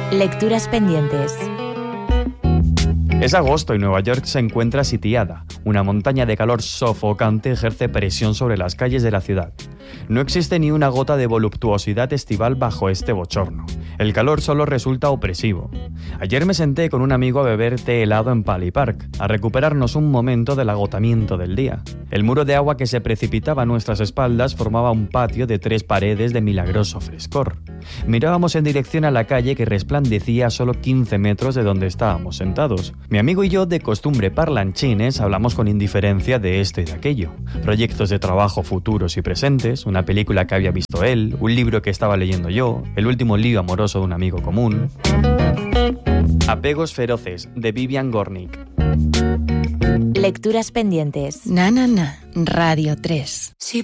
Lecturas pendientes. Es agosto y Nueva York se encuentra sitiada. Una montaña de calor sofocante ejerce presión sobre las calles de la ciudad. No existe ni una gota de voluptuosidad estival bajo este bochorno. El calor solo resulta opresivo. Ayer me senté con un amigo a beber té helado en Pali Park, a recuperarnos un momento del agotamiento del día. El muro de agua que se precipitaba a nuestras espaldas formaba un patio de 3 paredes de milagroso frescor. Mirábamos en dirección a la calle que resplandecía a solo 15 metros de donde estábamos sentados. Mi amigo y yo, de costumbre parlanchines, hablamos con indiferencia de esto y de aquello. Proyectos de trabajo futuros y presentes, una película que había visto él, un libro que estaba leyendo yo, el último lío amoroso de un amigo común. Apegos feroces, de Vivian Gornick. Lecturas pendientes. Na, Radio 3. Si